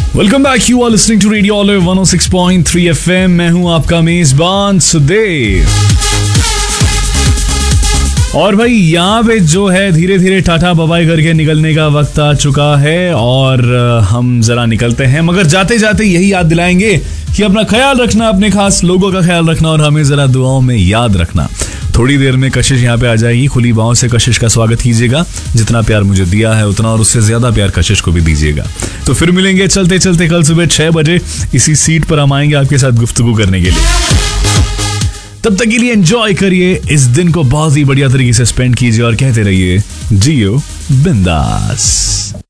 Welcome back, you are listening to radio olive 106.3 FM। मैं हूं आपका मेजबान सुदेव। और भाई यहाँ पे जो है धीरे धीरे टाटा बाय करके निकलने का वक्त आ चुका है और हम जरा निकलते हैं, मगर जाते जाते यही याद दिलाएंगे कि अपना ख्याल रखना, अपने खास लोगों का ख्याल रखना और हमें जरा दुआओं में याद रखना। थोड़ी देर में कशिश यहाँ पे आ जाएगी, खुली बाहों से कशिश का स्वागत कीजिएगा। जितना प्यार मुझे दिया है उतना और उससे ज्यादा प्यार कशिश को भी दीजिएगा। तो फिर मिलेंगे चलते चलते कल सुबह 6 बजे इसी सीट पर हम आएंगे आपके साथ गुफ्तगू करने के लिए। तब तक के लिए एंजॉय करिए, इस दिन को बहुत ही बढ़िया तरीके से स्पेंड कीजिए और कहते रहिए जियो बिंदास।